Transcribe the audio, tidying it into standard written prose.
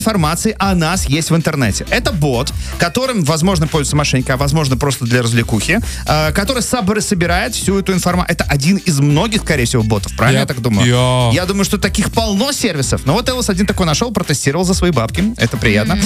информации о нас есть в интернете. Это бот, которым, возможно, пользуются мошенники, а возможно, просто для развлекухи, который собирает всю эту информацию. Это один из многих, скорее всего, ботов, правильно я так думаю? Я думаю, что таких полно сервисов. Но вот Элвис один такой нашел, протестировал за свои бабки. Это приятно.